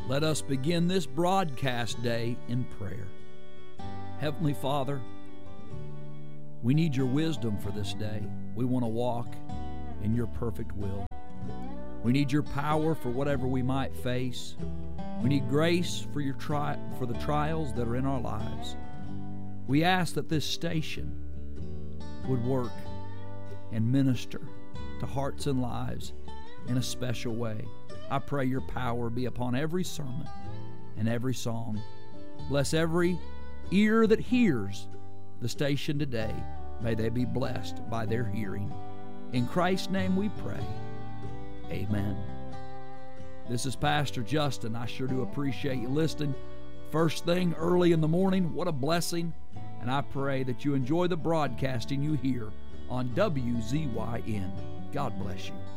Let us begin this broadcast day in prayer. Heavenly Father, we need your wisdom for this day. We want to walk in your perfect will. We need your power for whatever we might face. We need grace for for the trials that are in our lives. We ask that this station would work and minister to hearts and lives in a special way. I pray your power be upon every sermon and every song. Bless every ear that hears the station today. May they be blessed by their hearing. In Christ's name we pray. Amen. This is Pastor Justin. I sure do appreciate you listening. First thing early in the morning, what a blessing. And I pray that you enjoy the broadcasting you hear on WZYN. God bless you.